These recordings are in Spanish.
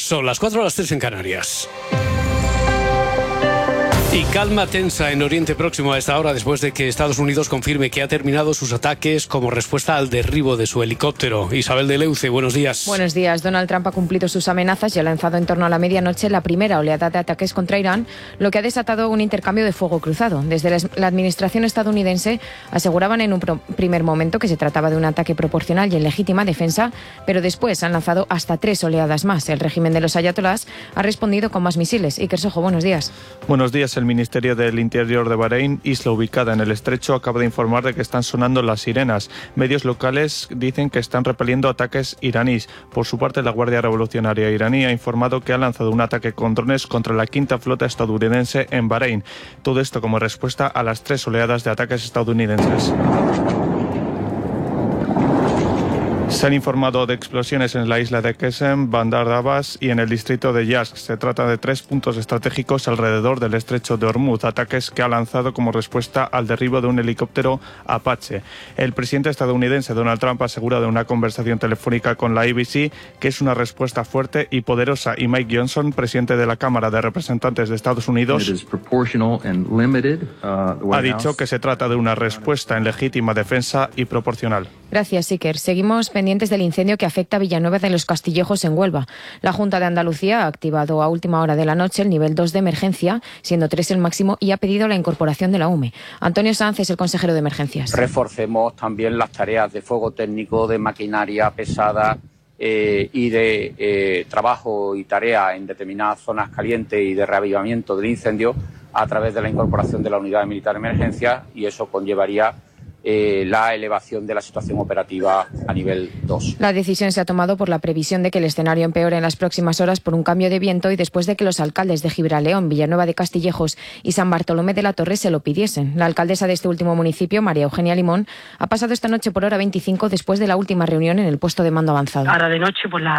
Son las 4 a las 3 en Canarias. Y calma tensa en Oriente Próximo a esta hora después de que Estados Unidos confirme que ha terminado sus ataques como respuesta al derribo de su helicóptero. Isabel de Leuce, buenos días. Buenos días. Donald Trump ha cumplido sus amenazas y ha lanzado en torno a la medianoche la primera oleada de ataques contra Irán, lo que ha desatado un intercambio de fuego cruzado. Desde la administración estadounidense aseguraban en un primer momento que se trataba de un ataque proporcional y en legítima defensa, pero después han lanzado hasta 3 oleadas más. El régimen de los ayatolás ha respondido con más misiles. Iker Sojo, buenos días. Buenos días. El Ministerio del Interior de Bahrein, isla ubicada en el estrecho, acaba de informar de que están sonando las sirenas. Medios locales dicen que están repeliendo ataques iraníes. Por su parte, la Guardia Revolucionaria iraní ha informado que ha lanzado un ataque con drones contra la 5ª flota estadounidense en Bahrein. Todo esto como respuesta a las 3 oleadas de ataques estadounidenses. Se han informado de explosiones en la isla de Qesem, Bandar Abbas y en el distrito de Yazd. Se trata de 3 puntos estratégicos alrededor del estrecho de Hormuz, ataques que ha lanzado como respuesta al derribo de un helicóptero Apache. El presidente estadounidense Donald Trump asegura de una conversación telefónica con la ABC que es una respuesta fuerte y poderosa, y Mike Johnson, presidente de la Cámara de Representantes de Estados Unidos, ha dicho que se trata de una respuesta en legítima defensa y proporcional. Gracias, Iker. Seguimos pendientes del incendio que afecta a Villanueva de los Castillejos en Huelva. La Junta de Andalucía ha activado a última hora de la noche el nivel 2 de emergencia, siendo 3 el máximo, y ha pedido la incorporación de la UME. Antonio Sanz es el consejero de Emergencias. Reforcemos también las tareas de fuego técnico, de maquinaria pesada y de trabajo y tarea en determinadas zonas calientes y de reavivamiento del incendio a través de la incorporación de la unidad militar de emergencia, y eso conllevaría la elevación de la situación operativa a nivel 2. La decisión se ha tomado por la previsión de que el escenario empeore en las próximas horas por un cambio de viento y después de que los alcaldes de Gibraleón, Villanueva de Castillejos y San Bartolomé de la Torre se lo pidiesen. La alcaldesa de este último municipio, María Eugenia Limón, ha pasado esta noche por hora 25 después de la última reunión en el puesto de mando avanzado. Ahora de noche pues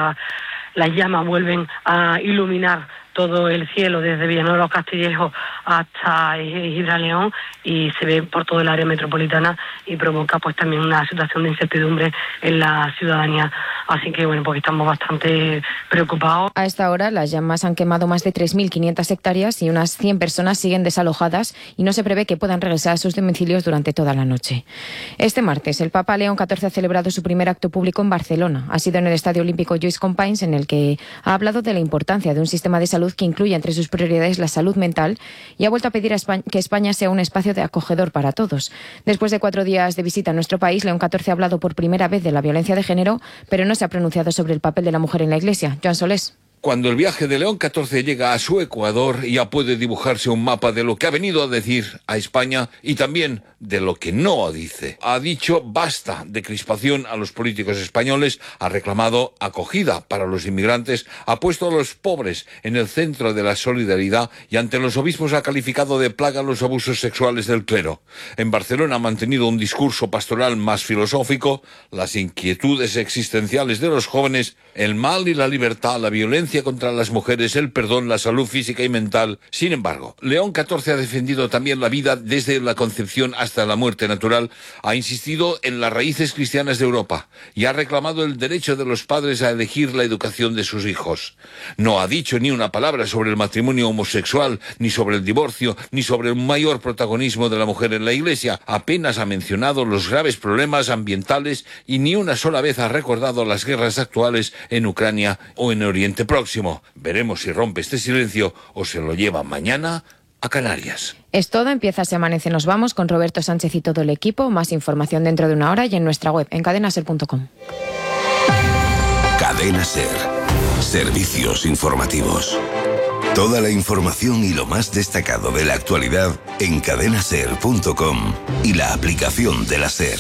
las llamas vuelven a iluminar todo el cielo desde Villanueva de los Castillejos hasta Gibraleón y se ve por todo el área metropolitana y provoca pues también una situación de incertidumbre en la ciudadanía. Así que bueno, pues estamos bastante preocupados. A esta hora las llamas han quemado más de 3.500 hectáreas y unas 100 personas siguen desalojadas y no se prevé que puedan regresar a sus domicilios durante toda la noche. Este martes el Papa León XIV ha celebrado su primer acto público en Barcelona. Ha sido en el Estadio Olímpico Lluís Companys, en el que ha hablado de la importancia de un sistema de salud que incluye entre sus prioridades la salud mental, y ha vuelto a pedir a España que España sea un espacio de acogedor para todos. Después de 4 días de visita a nuestro país, León XIV ha hablado por primera vez de la violencia de género, pero no se ha pronunciado sobre el papel de la mujer en la Iglesia. Joan Solés. Cuando el viaje de León XIV llega a su Ecuador, ya puede dibujarse un mapa de lo que ha venido a decir a España y también de lo que no dice. Ha dicho basta de crispación a los políticos españoles, ha reclamado acogida para los inmigrantes, ha puesto a los pobres en el centro de la solidaridad y ante los obispos ha calificado de plaga los abusos sexuales del clero. En Barcelona ha mantenido un discurso pastoral más filosófico, las inquietudes existenciales de los jóvenes, el mal y la libertad, la violencia contra las mujeres, el perdón, la salud física y mental. Sin embargo, León XIV ha defendido también la vida desde la concepción hasta la muerte natural, ha insistido en las raíces cristianas de Europa y ha reclamado el derecho de los padres a elegir la educación de sus hijos. No ha dicho ni una palabra sobre el matrimonio homosexual, ni sobre el divorcio, ni sobre un mayor protagonismo de la mujer en la Iglesia. Apenas ha mencionado los graves problemas ambientales y ni una sola vez ha recordado las guerras actuales en Ucrania o en Oriente Próximo. Veremos si rompe este silencio o se lo lleva mañana a Canarias. Es todo, empieza Se Amanece, nos vamos con Roberto Sánchez y todo el equipo. Más información dentro de una hora y en nuestra web en cadenaser.com. Cadena Ser. Servicios informativos. Toda la información y lo más destacado de la actualidad en cadenaser.com y la aplicación de la Ser.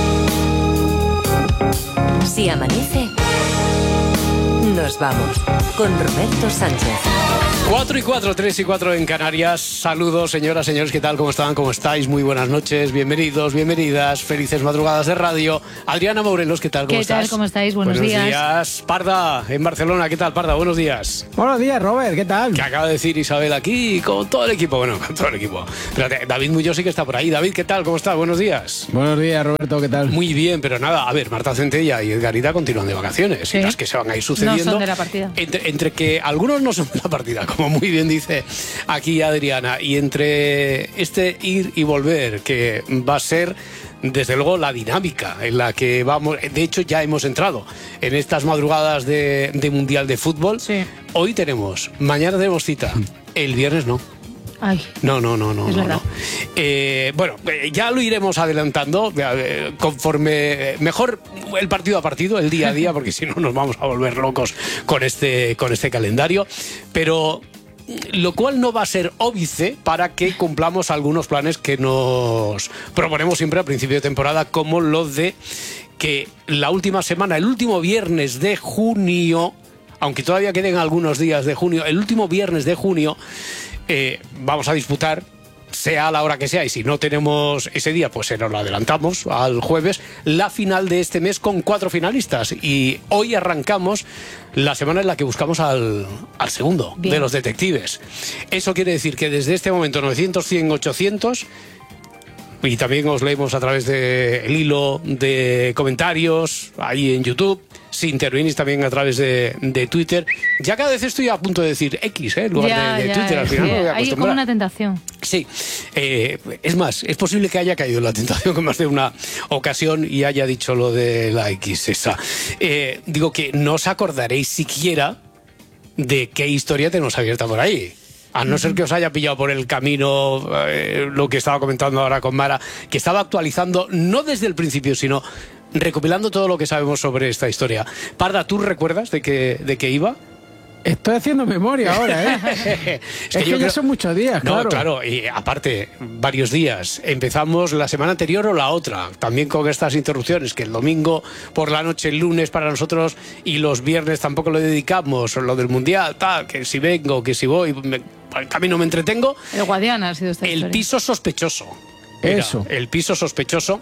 Si amanece, nos vamos. con Roberto Sánchez. 4 y 4, 3 y 4 en Canarias. Saludos, señoras, señores, ¿qué tal? ¿Cómo están? ¿Cómo estáis? Muy buenas noches, bienvenidos, bienvenidas, felices madrugadas de radio. Adriana Morelos, ¿qué tal? ¿Cómo estás? ¿Qué tal? ¿Cómo estáis? Buenos días. Parda, en Barcelona, ¿qué tal, Parda? Buenos días. Buenos días, Robert, ¿qué tal? Que acaba de decir Isabel aquí con todo el equipo. Bueno, con todo el equipo. Espérate, David Muñoz sí que está por ahí. David, ¿qué tal? ¿Cómo estás? Buenos días. Buenos días, Roberto, ¿qué tal? Muy bien, pero nada, a ver, Marta Centella y Edgarita continúan de vacaciones. Sí. Y las que se van a ir sucediendo. No son de la partida. Entre que algunos no son de la partida, como muy bien dice aquí Adriana, y entre este ir y volver, que va a ser desde luego la dinámica en la que vamos, de hecho ya hemos entrado en estas madrugadas de Mundial de Fútbol. Sí. Hoy tenemos, mañana tenemos cita, el viernes no. Ay. No. Es verdad. Bueno, ya lo iremos adelantando conforme mejor el partido a partido, el día a día, porque si no nos vamos a volver locos con este calendario. Pero lo cual no va a ser óbice para que cumplamos algunos planes que nos proponemos siempre a principio de temporada, como lo de que la última semana, el último viernes de junio, aunque todavía queden algunos días de junio, el último viernes de junio vamos a disputar, sea a la hora que sea, y si no tenemos ese día, pues se nos lo adelantamos al jueves, la final de este mes con 4 finalistas. Y hoy arrancamos la semana en la que buscamos al segundo. Bien. De los detectives. Eso quiere decir que desde este momento 900, 100, 800... y también os leemos a través del hilo de comentarios ahí en YouTube. Si intervenís también a través de Twitter. Ya cada vez estoy a punto de decir X, en lugar de Twitter. Al final me voy a hay como una tentación. Sí. Es más, es posible que haya caído en la tentación con más de una ocasión y haya dicho lo de la X esa. Digo que no os acordaréis siquiera de qué historia tenemos abierta por ahí. A no ser que os haya pillado por el camino lo que estaba comentando ahora con Mara, que estaba actualizando, no desde el principio, sino recopilando todo lo que sabemos sobre esta historia. Parda, ¿tú recuerdas de qué iba? Estoy haciendo memoria ahora, ¿eh? es que ya son muchos días, claro. No, claro, y aparte, varios días. Empezamos la semana anterior o la otra, también con estas interrupciones, que el domingo por la noche, el lunes para nosotros, y los viernes tampoco lo dedicamos, lo del Mundial, tal, que si vengo, que si voy, al camino me entretengo. El Guadiana ha sido esta historia. El piso sospechoso. Eso. El piso sospechoso.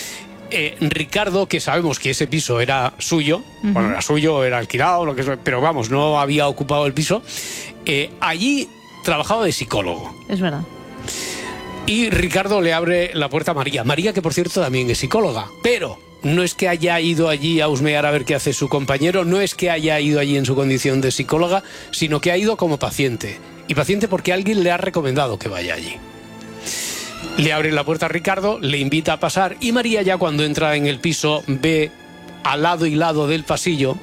Ricardo, que sabemos que ese piso era suyo, bueno, era suyo, era alquilado, lo que sea, pero vamos, no había ocupado el piso, allí trabajaba de psicólogo. Es verdad. Y Ricardo le abre la puerta a María. María, que por cierto también es psicóloga, pero no es que haya ido allí a husmear a ver qué hace su compañero, no es que haya ido allí en su condición de psicóloga, sino que ha ido como paciente. Y paciente porque alguien le ha recomendado que vaya allí. Le abre la puerta a Ricardo, le invita a pasar, y María, ya cuando entra en el piso, ve al lado y lado del pasillo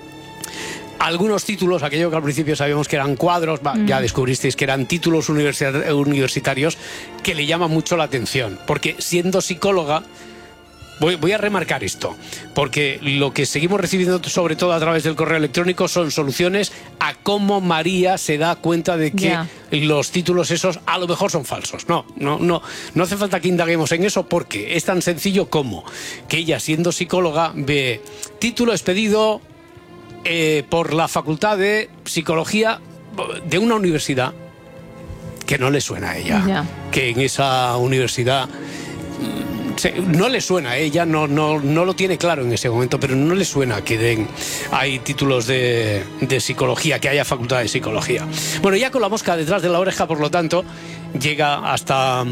algunos títulos, aquello que al principio sabíamos que eran cuadros, ya descubristeis que eran títulos universitarios, que le llaman mucho la atención, porque siendo psicóloga, voy a remarcar esto, porque lo que seguimos recibiendo sobre todo a través del correo electrónico son soluciones a cómo María se da cuenta de que los títulos esos a lo mejor son falsos. No hace falta que indaguemos en eso, porque es tan sencillo como que ella, siendo psicóloga, ve título expedido por la Facultad de Psicología de una universidad que no le suena a ella, que en esa universidad no le suena, ella no lo tiene claro en ese momento, pero no le suena que hay títulos de psicología, que haya facultad de psicología. Bueno, ya con la mosca detrás de la oreja, por lo tanto, llega hasta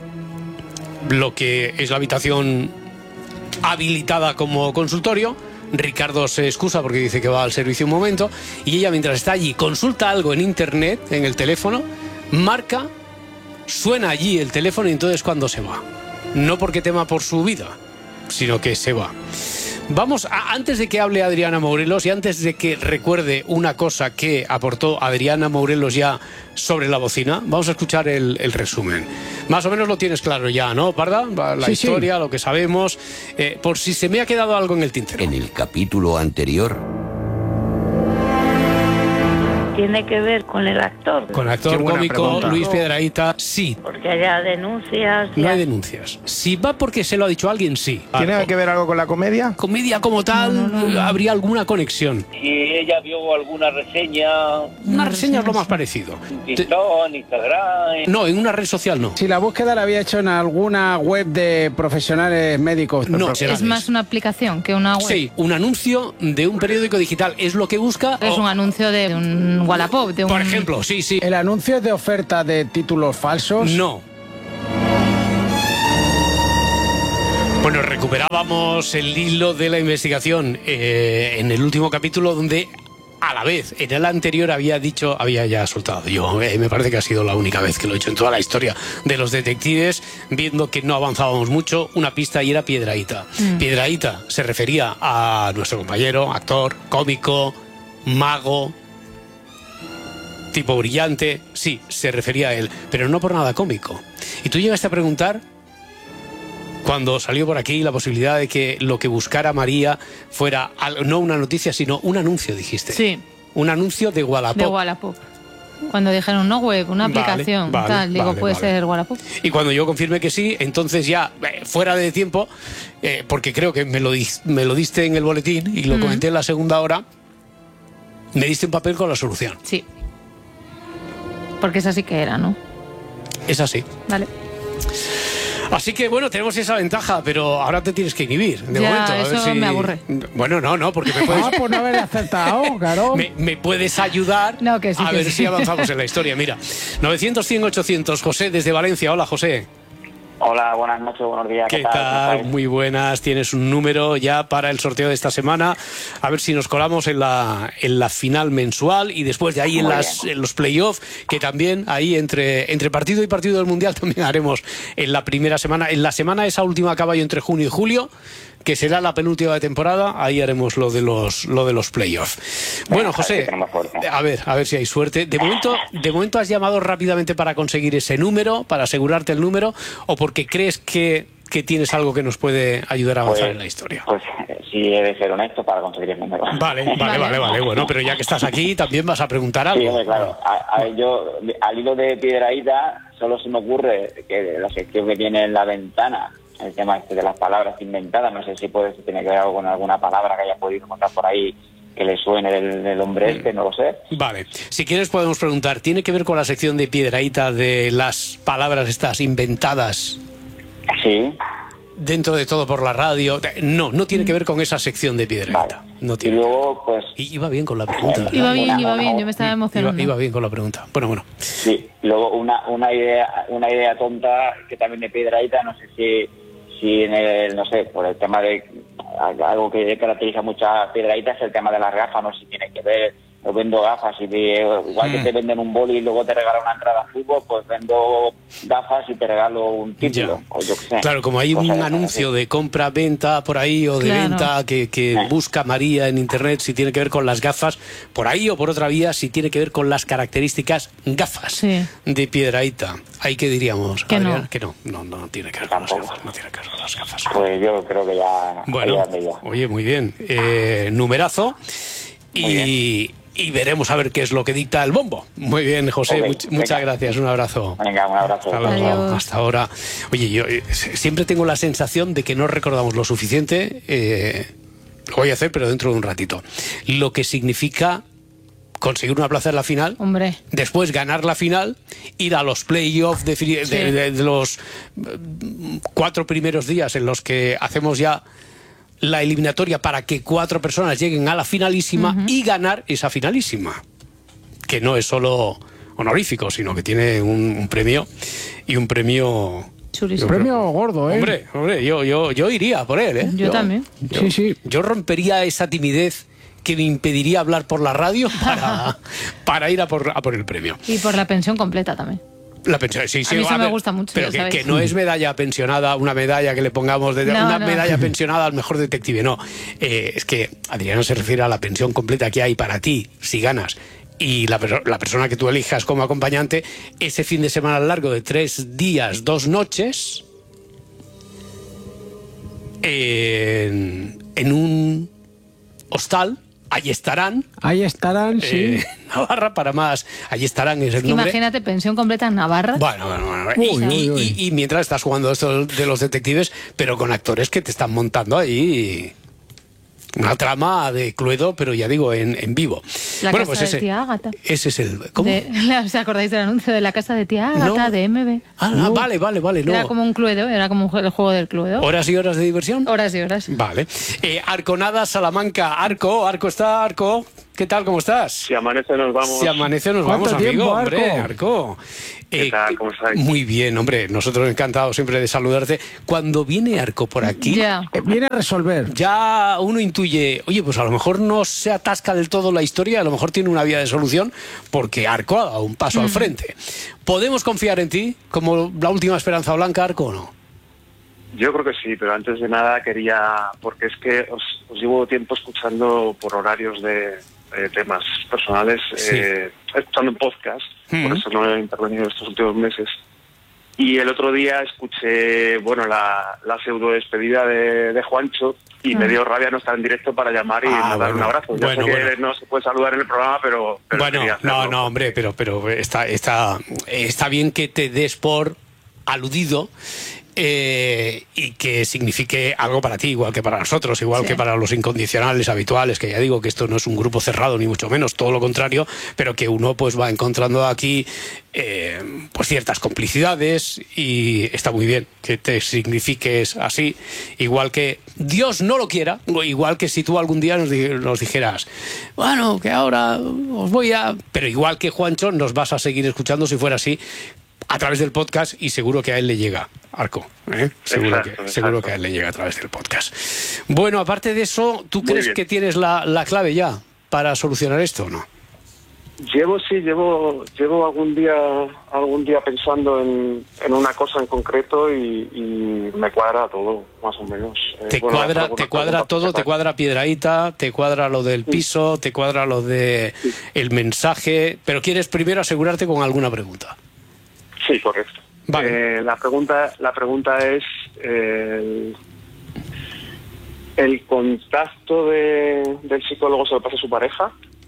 lo que es la habitación habilitada como consultorio. Ricardo se excusa porque dice que va al servicio un momento, y ella, mientras está allí, consulta algo en internet, en el teléfono, marca, suena allí el teléfono, y entonces cuando se va. No porque tema por su vida, sino que se va. Vamos, antes de que hable Adriana Morelos y antes de que recuerde una cosa que aportó Adriana Morelos ya sobre la bocina, vamos a escuchar el resumen. Más o menos lo tienes claro ya, ¿no, Parda? La historia, lo que sabemos, por si se me ha quedado algo en el tintero. En el capítulo anterior... ¿Tiene que ver con el actor? Con el actor cómico Luis Piedrahita, sí. Porque haya denuncias. No hay denuncias. Si va porque se lo ha dicho alguien, sí. ¿Tiene que ver algo con la comedia? Comedia como tal, habría alguna conexión. Si ella vio alguna reseña... Una reseña es lo más parecido. TikTok, en Instagram... No, en una red social no. Si la búsqueda la había hecho en alguna web de profesionales médicos. No, es más una aplicación que una web. Sí, un anuncio de un periódico digital es lo que busca. Es un anuncio de un Wallapop. Por ejemplo, sí. ¿El anuncio es de oferta de títulos falsos? No. Bueno, recuperábamos el hilo de la investigación en el último capítulo donde a la vez, en el anterior había ya soltado yo, me parece que ha sido la única vez que lo he hecho en toda la historia de los detectives, viendo que no avanzábamos mucho, una pista y era Piedrahita. Piedrahita se refería a nuestro compañero, actor, cómico, mago, tipo brillante, sí, se refería a él, pero no por nada cómico. Y tú llegaste a preguntar, cuando salió por aquí la posibilidad de que lo que buscara María fuera no una noticia, sino un anuncio, dijiste. Sí. Un anuncio de Wallapop. De Wallapop. Cuando dijeron, no web, una aplicación, puede ser Wallapop. Y cuando yo confirmé que sí, entonces ya, fuera de tiempo, porque creo que me lo diste en el boletín y lo comenté en la segunda hora, me diste un papel con la solución. Sí. Porque esa sí que era, ¿no? Es así. Vale. Así que bueno, tenemos esa ventaja, pero ahora te tienes que inhibir. De momento, eso a ver si... me aburre. Bueno, no, porque me puedes... por no haber acertado, claro. Me puedes ayudar a ver si avanzamos en la historia. Mira, 900-100-800, José desde Valencia. Hola, José. Hola, buenas noches, buenos días. ¿Qué tal? Muy buenas. Tienes un número ya para el sorteo de esta semana. A ver si nos colamos en la final mensual y después de ahí en los playoffs, que también ahí entre partido y partido del Mundial también haremos en la primera semana. En la semana esa última a caballo entre junio y julio, que será la penúltima de temporada, ahí haremos lo de los playoffs. Bueno, José, a ver si hay suerte. De momento has llamado rápidamente para conseguir ese número, para asegurarte el número, o porque crees que tienes algo que nos puede ayudar a avanzar en la historia. Pues sí, he de ser honesto para conseguir el número. Vale. Bueno, pero ya que estás aquí, también vas a preguntar algo. Sí, claro. Yo, al hilo de Piedrahita, solo se me ocurre que la sección que tiene en la ventana, el tema de las palabras inventadas, no sé si tiene que ver algo con alguna palabra que haya podido encontrar por ahí que le suene del hombre no lo sé. Vale, si quieres podemos preguntar, ¿tiene que ver con la sección de Piedrahita de las palabras estas inventadas? Sí. Dentro de todo por la radio. No tiene que ver con esa sección de Piedrahita. Vale. No tiene. Y luego, pues... Iba bien con la pregunta. Iba bien, yo me estaba emocionando. Iba bien con la pregunta. Bueno. Sí, luego una idea tonta que también de Piedrahita, no sé si en el, no sé, por el tema de algo que caracteriza mucho a Piedrahita es el tema de las gafas, no sé si tiene que ver. Yo vendo gafas y igual que te venden un boli y luego te regalan una entrada a fútbol, pues vendo gafas y te regalo un título, o yo qué sé. Claro, como hay un anuncio de compra-venta por ahí o de venta que busca María en internet, si tiene que ver con las gafas, por ahí o por otra vía, si tiene que ver con las características gafas de Piedrahita. Ahí que diríamos, que Adrián, que no tiene que ver con las gafas, no tiene que ver con las gafas. Pues yo creo que ya... Bueno, oye, muy bien. Numerazo. Y veremos a ver qué es lo que dicta el bombo. Muy bien, José, muchas gracias, un abrazo. Venga, un abrazo. Hasta ahora. Oye, yo siempre tengo la sensación de que no recordamos lo suficiente, lo voy a hacer, pero dentro de un ratito, lo que significa conseguir una plaza en la final, después ganar la final, ir a los playoffs de los 4 primeros días en los que hacemos ya la eliminatoria para que 4 personas lleguen a la finalísima y ganar esa finalísima, que no es solo honorífico, sino que tiene un premio y un premio... Un premio gordo, ¿eh? Hombre, yo iría por él, ¿eh? Yo también. Sí. Yo rompería esa timidez que me impediría hablar por la radio para ir a por el premio. Y por la pensión completa también. La pensión, sí, a mí eso me gusta mucho. Pero que no es medalla pensionada, una medalla que le pongamos, medalla pensionada al mejor detective, no. Es que Adriana se refiere a la pensión completa que hay para ti, si ganas. Y la persona que tú elijas como acompañante, ese fin de semana largo de 3 días, 2 noches, en un hostal. Ahí estarán, sí. Navarra para más. Allí estarán, es el nombre. Imagínate, pensión completa en Navarra. Bueno. Y mientras estás jugando esto de los detectives, pero con actores que te están montando ahí una trama de Cluedo, pero ya digo, en vivo. La casa de tía Ágata. Ese es el... ¿Cómo? ¿Os acordáis del anuncio de la casa de tía Ágata, de MB? Vale. No. Era como un Cluedo, era como el juego del Cluedo. ¿Horas y horas de diversión? Horas y horas. Vale. Arconada, Salamanca. Arco, está Arco. ¿Qué tal? ¿Cómo estás? Si amanece nos vamos. Si amanece nos vamos, amigo. Hombre, Arco. ¿Qué tal? ¿Cómo estáis? Muy bien, hombre. Nosotros encantados siempre de saludarte. Cuando viene Arco por aquí... Viene a resolver. Ya uno intuye, oye, pues a lo mejor no se atasca del todo la historia, a lo mejor tiene una vía de solución, porque Arco ha dado un paso al frente. ¿Podemos confiar en ti como la última esperanza blanca, Arco, o no? Yo creo que sí, pero antes de nada quería... Porque es que os llevo tiempo escuchando por horarios de temas personales, escuchando en podcast, por eso no he intervenido estos últimos meses. Y el otro día escuché, la pseudo despedida de Juancho y me dio rabia no estar en directo para llamar y dar un abrazo. Yo sé que no se puede saludar en el programa, pero no, hombre, pero está bien que te des por aludido. Y que signifique algo para ti, igual que para nosotros, igual que para los incondicionales habituales, que ya digo que esto no es un grupo cerrado ni mucho menos, todo lo contrario, pero que uno pues va encontrando aquí pues ciertas complicidades, y está muy bien que te signifiques así, igual que Dios no lo quiera, igual que si tú algún día nos dijeras, bueno, que ahora os voy a... Pero igual que Juancho, nos vas a seguir escuchando si fuera así, a través del podcast, y seguro que a él le llega, Arco. Seguro que a él le llega a través del podcast. Bueno, aparte de eso, ¿tú crees que tienes la clave ya para solucionar esto o no? Llevo algún día pensando en una cosa en concreto y me cuadra todo, más o menos. ¿Te cuadra todo? ¿Te cuadra Piedrahita? ¿Te cuadra lo del piso? ¿Te cuadra lo de el mensaje? Pero quieres primero asegurarte con alguna pregunta. Sí, correcto. Vale. La pregunta es ¿el contacto del psicólogo se lo pasa a su pareja?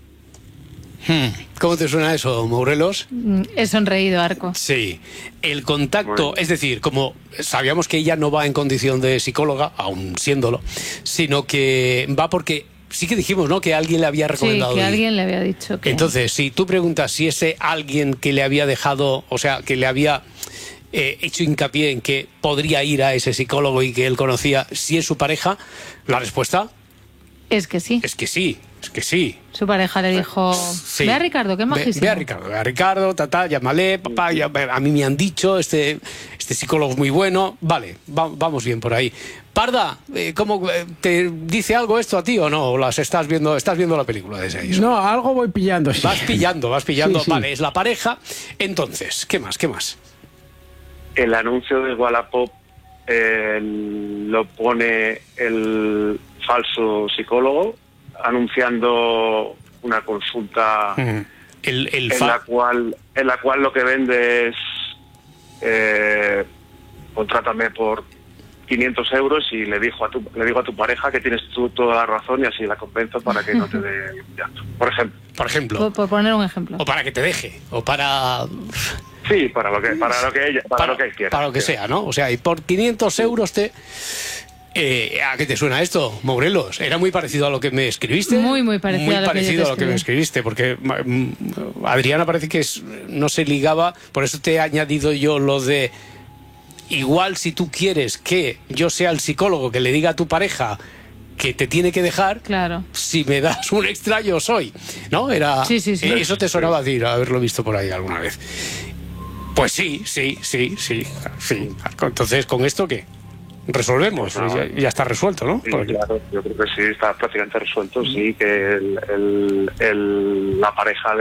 ¿Cómo te suena eso, Morelos? He sonreído, Arco. Sí. El contacto, es decir, como sabíamos que ella no va en condición de psicóloga, aún siéndolo, sino que va porque... Sí que dijimos, ¿no?, que alguien le había recomendado. Sí, que alguien le había dicho que... Entonces, si tú preguntas si ese alguien que le había dejado, o sea, que le había hecho hincapié en que podría ir a ese psicólogo y que él conocía, si es su pareja, la respuesta... Es que sí. Es que sí. Su pareja le dijo, ve a Ricardo, que es majísimo. Ve a Ricardo, llámale, papá, a mí me han dicho, este psicólogo es muy bueno. Vale, vamos bien por ahí. Parda, ¿cómo te dice algo esto a ti o no? ¿O estás viendo la película de ese? No, algo voy pillando. Sí. Vas pillando. Sí. Vale, es la pareja. Entonces, ¿qué más? El anuncio de Wallapop lo pone el falso psicólogo anunciando una consulta en la cual lo que vende es contrátame por 500 euros y le digo a tu pareja que tienes tú toda la razón y así la convenzo para que no te dé llanto. Por ejemplo. Por poner un ejemplo. O para que te deje, o para... Sí, para lo que él quiera. Para lo que sea, ¿no? O sea, y por 500 euros te... ¿A qué te suena esto, Morelos? Era muy parecido a lo que me escribiste. Muy parecido a lo que me escribiste, porque Adriana parece que no se ligaba, por eso te he añadido yo lo de... Igual si tú quieres que yo sea el psicólogo que le diga a tu pareja que te tiene que dejar, claro, si me das un extra yo soy, ¿no? Era sí. Eso te sonaba a ti, haberlo visto por ahí alguna vez. Pues sí. Entonces, ¿con esto qué? Resolvemos, ya está resuelto, ¿no? Sí, claro, yo creo que sí, está prácticamente resuelto, sí, que la pareja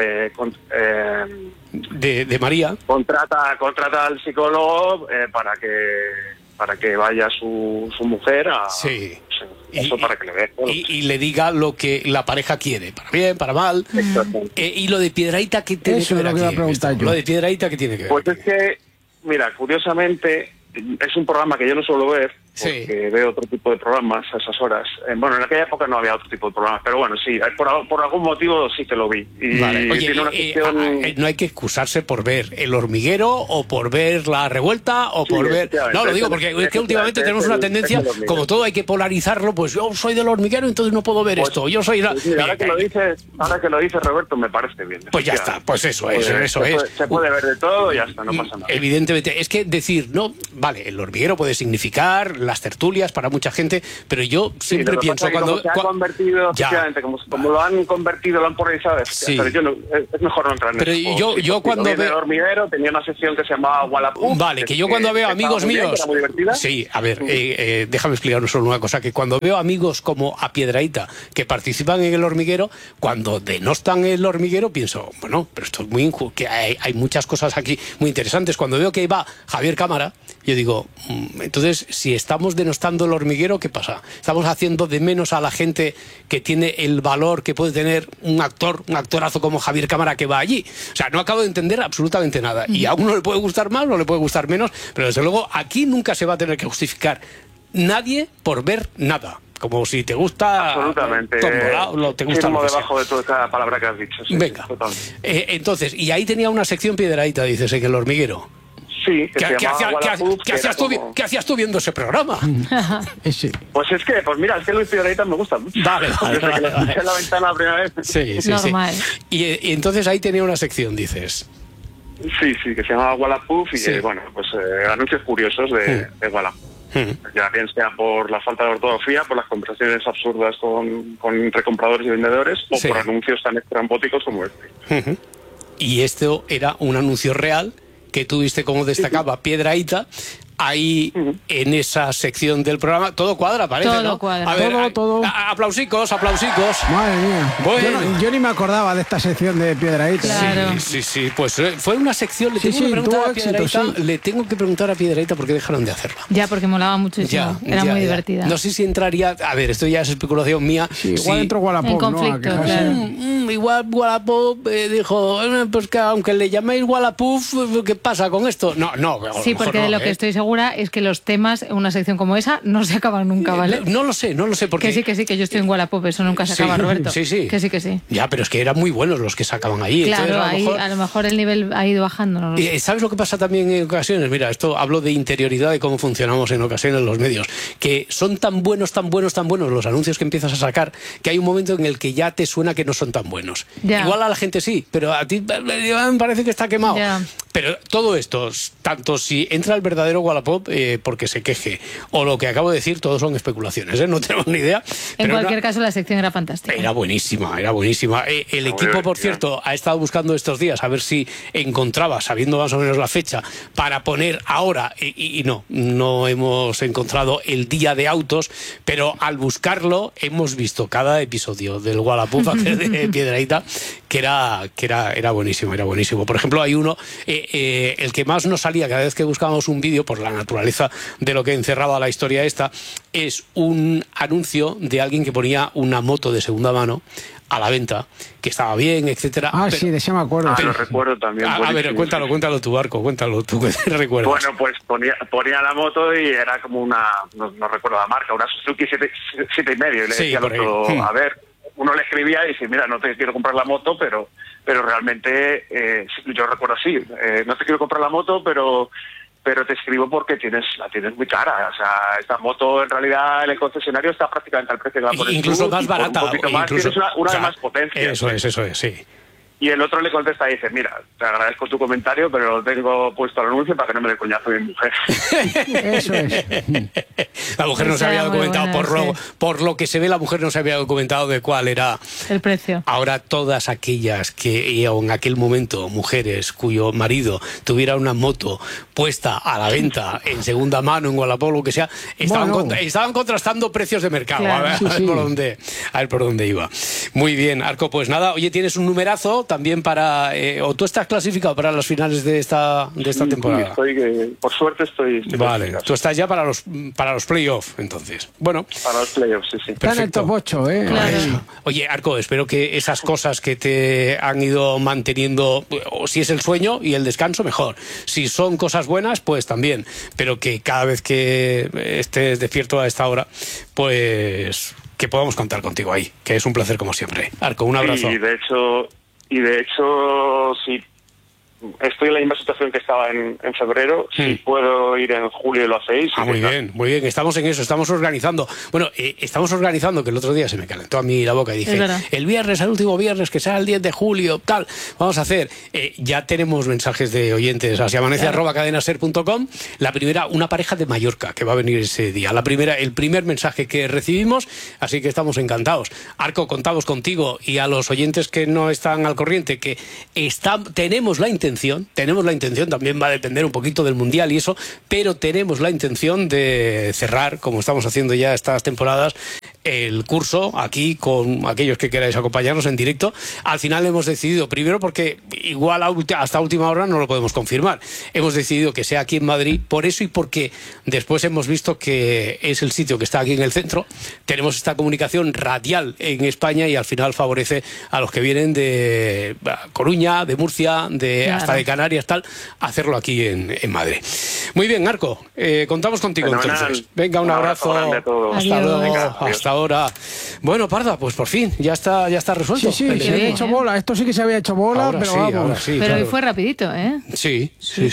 de María contrata al psicólogo para que vaya su mujer a... Sí. Para que le vea. Y le diga lo que la pareja quiere, para bien, para mal. Y lo de Piedrahita, ¿qué tiene que ver aquí? Lo de Piedrahita, ¿qué tiene que ver? Pues es que, mira, curiosamente, es un programa que yo no suelo ver, porque veo otro tipo de programas a esas horas. Bueno, en aquella época no había otro tipo de programas, pero bueno, sí, por algún motivo sí que lo vi. Y vale. Oye, tiene una sección... no hay que excusarse por ver El Hormiguero o por ver La Revuelta o por ver... No, lo digo porque es que últimamente tenemos una tendencia, como todo hay que polarizarlo, pues yo soy del Hormiguero, entonces no puedo ver esto. Yo soy... ahora que lo dices, Roberto, me parece bien. Pues ya está, pues eso es. Se puede ver de todo y ya está, no pasa nada. Evidentemente, es que decir, no, vale, El Hormiguero puede significar las tertulias para mucha gente, pero yo siempre pienso cuando... se ha convertido, efectivamente, como lo han convertido, lo han polarizado, pero es mejor no entrar en eso. Yo cuando veo... El Hormiguero tenía una sección que se llamaba Wallapop. Vale, que yo cuando veo amigos míos... Sí, a ver, déjame explicar solo una cosa, que cuando veo amigos como a Piedrahita que participan en El Hormiguero, cuando denostan El Hormiguero, pienso, bueno, pero esto es muy injusto, que hay muchas cosas aquí muy interesantes. Cuando veo que va Javier Cámara, yo digo, entonces, si estamos denostando El Hormiguero, ¿qué pasa? Estamos haciendo de menos a la gente que tiene el valor que puede tener un actorazo como Javier Cámara que va allí. O sea, no acabo de entender absolutamente nada. Y a uno le puede gustar más o le puede gustar menos, pero desde luego aquí nunca se va a tener que justificar nadie por ver nada. Como si te gusta... Absolutamente. Te gusta debajo de toda esta palabra que has dicho. Sí, venga. Entonces, y ahí tenía una sección Piedrahita, dices, en El Hormiguero. Sí, ¿Qué hacías tú viendo ese programa? Pues es que Luis Piedrahita me gusta mucho. Vale. En la ventana la primera vez. Sí. Normal. Y entonces ahí tenía una sección, dices. Sí, que se llamaba Wallapop y anuncios curiosos de Wallapop. Ya bien sea por la falta de ortografía, por las conversaciones absurdas entre compradores y vendedores, o por anuncios tan estrambóticos como este. Y esto era un anuncio real que tú viste cómo destacaba Piedrahita ahí en esa sección del programa. Todo cuadra, parece, todo ¿no? Cuadra. A ver, todo. Aplausicos. Madre mía. Bueno. Yo ni me acordaba de esta sección de Piedrahita. Claro. Sí. Pues fue una sección. Le tengo que preguntar a Piedrahita por qué dejaron de hacerla. Ya, porque molaba muchísimo. Era muy divertida. No sé si entraría... A ver, esto ya es especulación mía. Sí, igual entró Wallapop, en conflicto, ¿no? Claro. Igual Wallapop dijo, pues que aunque le llaméis Wallapop, ¿qué pasa con esto? No. Sí, porque de lo que estoy segura es que los temas en una sección como esa no se acaban nunca, ¿vale? No lo sé, porque... Que sí, que yo estoy en Wallapop, eso nunca se acaba, Roberto. Sí. Que sí. Ya, pero es que eran muy buenos los que sacaban ahí. Claro, entonces, a lo mejor el nivel ha ido bajando. No lo sé. ¿Sabes lo que pasa también en ocasiones? Mira, esto hablo de interioridad, de cómo funcionamos en ocasiones los medios, que son tan buenos los anuncios que empiezas a sacar, que hay un momento en el que ya te suena que no son tan buenos. Ya. Igual a la gente sí, pero a ti me parece que está quemado. Ya. Pero todo esto, tanto si entra el verdadero Wallapop porque se queje, o lo que acabo de decir, todos son especulaciones, no tenemos ni idea. En cualquier caso, la sección era fantástica. Era buenísima. El equipo, por cierto, ha estado buscando estos días a ver si encontraba, sabiendo más o menos la fecha, para poner ahora, y no hemos encontrado el día de autos, pero al buscarlo hemos visto cada episodio del Wallapop de Piedrahita que era buenísimo. Por ejemplo, hay uno, el que más nos salía cada vez que buscábamos un vídeo, por la naturaleza de lo que encerraba la historia esta, es un anuncio de alguien que ponía una moto de segunda mano a la venta, que estaba bien, etcétera. Sí, de eso me acuerdo. Lo recuerdo también. A ver, cuéntalo tú, Arco, cuéntalo tú, que te recuerdas. Bueno, pues ponía la moto y era como una, no recuerdo la marca, una Suzuki 7,5, y le decía al otro, a ver, uno le escribía y dice, mira, no te quiero comprar la moto, pero realmente, yo recuerdo así, no te quiero comprar la moto, pero te escribo porque la tienes muy cara. O sea, esta moto en realidad en el concesionario está prácticamente al precio que la pones incluso más barata. Un poquito más, tienes una de más potencia. Eso es, sí. Y el otro le contesta y dice, mira, te agradezco tu comentario, pero lo tengo puesto al anuncio para que no me dé coñazo mi mujer. Eso es. La mujer no se había documentado, por lo que se ve, la mujer no se había documentado de cuál era el precio. Ahora todas aquellas que en aquel momento, mujeres cuyo marido tuviera una moto puesta a la venta en segunda mano, en Wallapop, lo que sea, estaban contrastando precios de mercado. Claro. A ver por dónde iba. Muy bien, Arco, pues nada, oye, tienes un numerazo también para... ¿O tú estás clasificado para las finales de esta temporada? Por suerte estoy vale, tú estás ya para los playoffs, entonces. Bueno. Para los playoffs, sí. Está en el top 8, ¿eh? Claro. Oye, Arco, espero que esas cosas que te han ido manteniendo, o si es el sueño y el descanso, mejor. Si son cosas buenas, pues también. Pero que cada vez que estés despierto a esta hora, pues que podamos contar contigo ahí, que es un placer como siempre. Arco, un abrazo. Y de hecho, sí. Estoy en la misma situación que estaba en febrero. Si puedo ir en julio, lo hacéis. Muy bien. Estamos en eso, estamos organizando. Bueno, estamos organizando, que el otro día se me calentó a mí la boca y dije, el viernes, el último viernes, que sea el 10 de julio, tal, vamos a hacer. Ya tenemos mensajes de oyentes, así amanece@cadenaser.com. La primera, una pareja de Mallorca, que va a venir ese día. El primer mensaje que recibimos, así que estamos encantados. Arco, contamos contigo y a los oyentes que no están al corriente, que tenemos la intención, también va a depender un poquito del Mundial y eso, pero tenemos la intención de cerrar, como estamos haciendo ya estas temporadas, el curso aquí con aquellos que queráis acompañarnos en directo. Al final hemos decidido, primero porque igual hasta última hora no lo podemos confirmar, hemos decidido que sea aquí en Madrid, por eso y porque después hemos visto que es el sitio que está aquí en el centro, tenemos esta comunicación radial en España y al final favorece a los que vienen de Coruña, de Murcia, hasta de Canarias, tal, hacerlo aquí en Madrid. Muy bien, Arco, contamos contigo entonces. Venga, un abrazo. Hasta luego. Venga, hasta ahora. Bueno, Parda, pues por fin, ya está resuelto. Sí, se había hecho bola. Esto sí que se había hecho bola, ahora pero sí, vamos. Ahora sí, pero claro. hoy fue rapidito, ¿eh? Sí.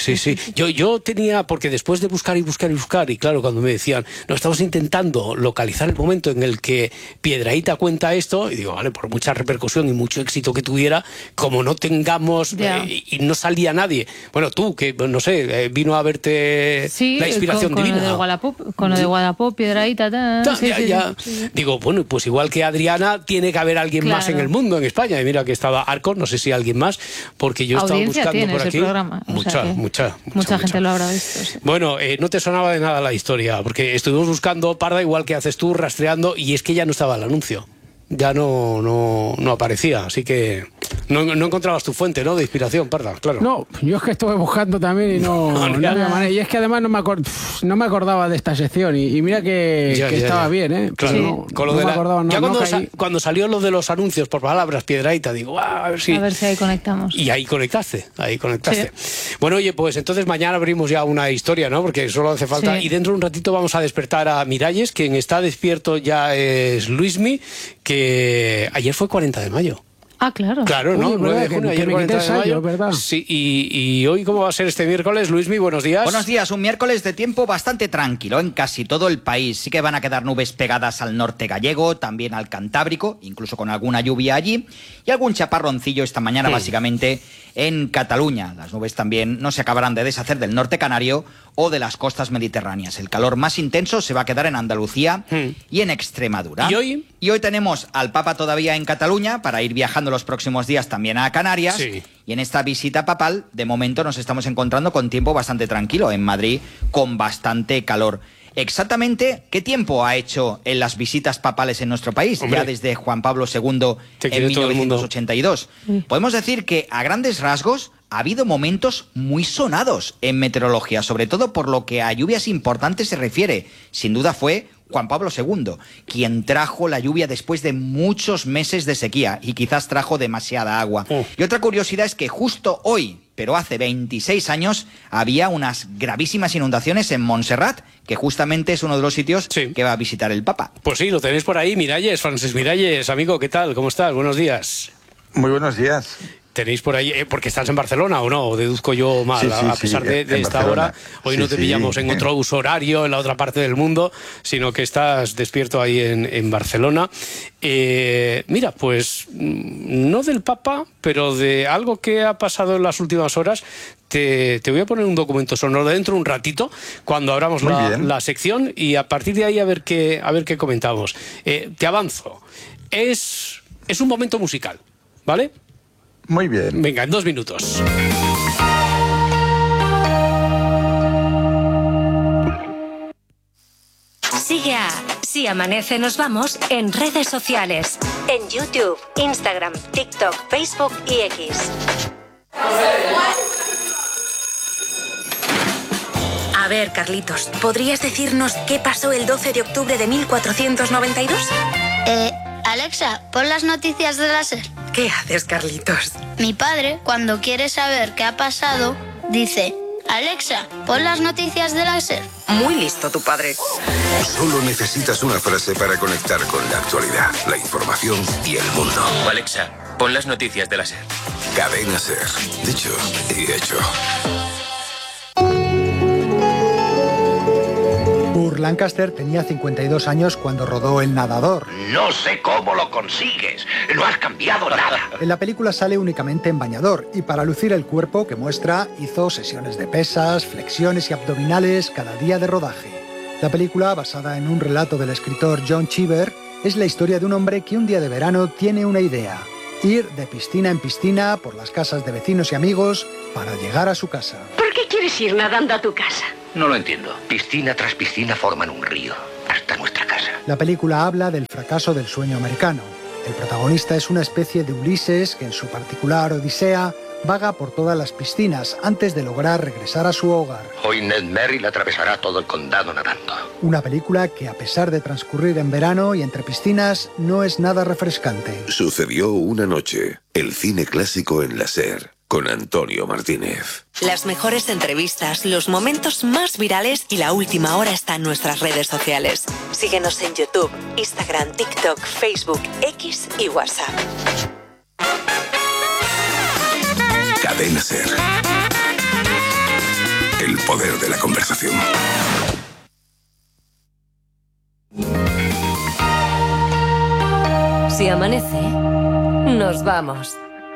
Yo tenía, porque después de buscar, y claro, cuando me decían, no, estamos intentando localizar el momento en el que Piedrahita cuenta esto, y digo, vale, por mucha repercusión y mucho éxito que tuviera, como no tengamos y no salía nadie. Bueno, tú, que no sé, vino a verte la inspiración divina. Con lo de Wallapop, Piedrahita, sí. Digo, bueno, pues igual que Adriana, tiene que haber alguien más en el mundo, en España. Y mira que estaba Arco, no sé si alguien más, porque yo estaba buscando por aquí. Mucha gente lo habrá visto. Sí. Bueno, no te sonaba de nada la historia, porque estuvimos buscando, Parda, igual que haces tú, rastreando, y es que ya no estaba el anuncio. Ya no aparecía, así que no encontrabas tu fuente, ¿no?, de inspiración, Parda, claro. No, yo es que estuve buscando también y no había manera. Y es que además no me acordaba de esta sección y mira que estaba bien, ¿eh? Claro, sí. Con lo de me acordaba, cuando salió lo de los anuncios por palabras, Piedrahita, digo, a ver si ahí conectamos. Y ahí conectaste. Sí. Bueno, oye, pues entonces mañana abrimos ya una historia, ¿no?, porque solo hace falta. Sí. Y dentro de un ratito vamos a despertar a Miralles. Quien está despierto ya es Luismi, que ayer fue 40 de mayo. Ah, claro. Claro, ¿no? 9 de junio, ayer 40 de mayo. ¿Verdad? Sí, y hoy, ¿cómo va a ser este miércoles? Luismi, buenos días. Buenos días, un miércoles de tiempo bastante tranquilo en casi todo el país. Sí que van a quedar nubes pegadas al norte gallego, también al Cantábrico, incluso con alguna lluvia allí, y algún chaparroncillo esta mañana básicamente en Cataluña. Las nubes también no se acabarán de deshacer del norte canario o de las costas mediterráneas. El calor más intenso se va a quedar en Andalucía y en Extremadura. ¿Y hoy tenemos al Papa todavía en Cataluña para ir viajando los próximos días también a Canarias. Sí. Y en esta visita papal, de momento nos estamos encontrando con tiempo bastante tranquilo en Madrid, con bastante calor. Exactamente, ¿qué tiempo ha hecho en las visitas papales en nuestro país? Hombre, ya desde Juan Pablo II en 1982. Podemos decir que, a grandes rasgos, ha habido momentos muy sonados en meteorología, sobre todo por lo que a lluvias importantes se refiere. Sin duda fue Juan Pablo II, quien trajo la lluvia después de muchos meses de sequía y quizás trajo demasiada agua. Y otra curiosidad es que justo hoy, pero hace 26 años, había unas gravísimas inundaciones en Montserrat, que justamente es uno de los sitios que va a visitar el Papa. Pues sí, lo tenéis por ahí, Miralles, Francesc Miralles, amigo, ¿qué tal? ¿Cómo estás? Buenos días. Muy buenos días. Tenéis por ahí, porque estás en Barcelona o no, o deduzco yo mal, a pesar de esta Barcelona. Hora, hoy no te pillamos en otro uso horario, en la otra parte del mundo, sino que estás despierto ahí en Barcelona. Mira, pues no del Papa, pero de algo que ha pasado en las últimas horas. Te voy a poner un documento sonoro dentro un ratito, cuando abramos la sección, y a partir de ahí a ver qué comentamos. Te avanzo. Es un momento musical, ¿vale? Muy bien. Venga, en 2 minutos. Sigue a Si Amanece Nos Vamos en redes sociales. en YouTube, Instagram, TikTok, Facebook y X. A ver, Carlitos, ¿podrías decirnos qué pasó el 12 de octubre de 1492? Alexa, pon las noticias de la SER. ¿Qué haces, Carlitos? Mi padre, cuando quiere saber qué ha pasado, dice: Alexa, pon las noticias de la SER. Muy listo tu padre. Solo necesitas una frase para conectar con la actualidad, la información y el mundo. Alexa, pon las noticias de la SER. Cadena SER. Dicho y hecho. Burt Lancaster tenía 52 años cuando rodó El nadador. No sé cómo lo consigues. No has cambiado nada. En la película sale únicamente en bañador y para lucir el cuerpo que muestra hizo sesiones de pesas, flexiones y abdominales cada día de rodaje. La película, basada en un relato del escritor John Cheever, es la historia de un hombre que un día de verano tiene una idea: ir de piscina en piscina por las casas de vecinos y amigos para llegar a su casa. ¿Por qué quieres ir nadando a tu casa? No lo entiendo. Piscina tras piscina forman un río hasta nuestra casa. La película habla del fracaso del sueño americano. El protagonista es una especie de Ulises que en su particular odisea vaga por todas las piscinas antes de lograr regresar a su hogar. Hoy Ned Merrill atravesará todo el condado nadando. Una película que, a pesar de transcurrir en verano y entre piscinas, no es nada refrescante. Sucedió una noche. El cine clásico en la SER. Con Antonio Martínez. Las mejores entrevistas, los momentos más virales y la última hora está en nuestras redes sociales. Síguenos en YouTube, Instagram, TikTok, Facebook, X y WhatsApp. Cadena SER. El poder de la conversación. Si amanece, nos vamos.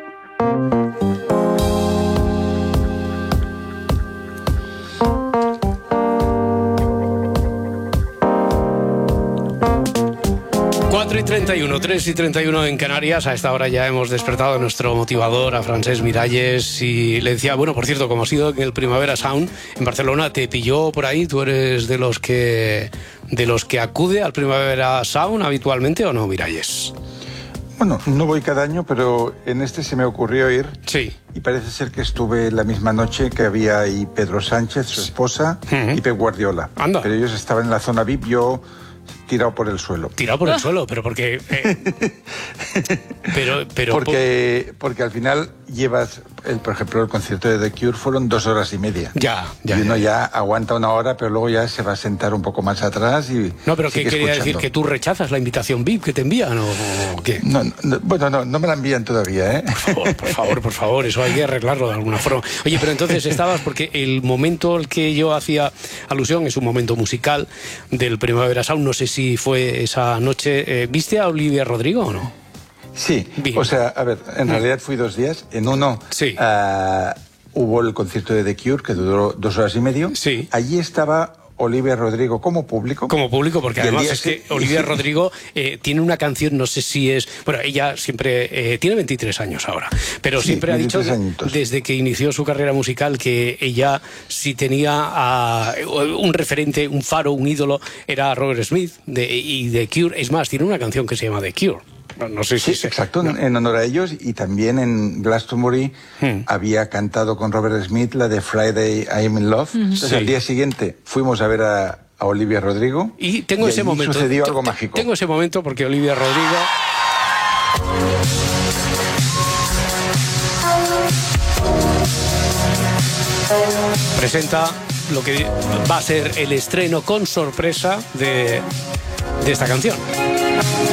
Y 31, 3 y 31 en Canarias. A esta hora ya hemos despertado a nuestro motivador, a Francesc Miralles, y le decía, bueno, por cierto, como ha sido en el Primavera Sound en Barcelona, ¿te pilló por ahí? ¿Tú eres de los que acude al Primavera Sound habitualmente o no, Miralles? Bueno, no voy cada año, pero en este se me ocurrió ir. Sí. Y parece ser que estuve la misma noche que había ahí Pedro Sánchez, su esposa, y Pep Guardiola. Anda. Pero ellos estaban en la zona VIP, yo tirado por el suelo. Tirado por el suelo, pero porque... Porque al final llevas, por ejemplo, el concierto de The Cure fueron 2 horas y media. Ya. Y uno ya aguanta 1 hora, pero luego ya se va a sentar un poco más atrás y... No, pero ¿qué quería decir? ¿Que tú rechazas la invitación VIP que te envían o qué? No, me la envían todavía, ¿eh? Por favor, eso hay que arreglarlo de alguna forma. Oye, pero entonces estabas, porque el momento al que yo hacía alusión es un momento musical del Primavera Sound, no sé si fue esa noche. ¿Viste a Olivia Rodrigo o no? Sí, bien. O sea, a ver, en realidad fui 2 días. En uno hubo el concierto de The Cure, que duró 2 horas y media. Sí. Allí estaba Olivia Rodrigo como público. Como público, porque además es que Olivia Rodrigo tiene una canción, no sé si es... Bueno, ella siempre... tiene 23 años ahora, pero sí, siempre ha dicho desde que inició su carrera musical que ella, si tenía un referente, un faro, un ídolo, era Robert Smith y The Cure. Es más, tiene una canción que se llama The Cure. No sé si exacto, en honor a ellos, y también en Glastonbury había cantado con Robert Smith la de Friday I'm in Love. Entonces al día siguiente fuimos a ver a Olivia Rodrigo y tengo ese momento. Sucedió algo mágico. Tengo ese momento porque Olivia Rodrigo presenta lo que va a ser el estreno con sorpresa de esta canción.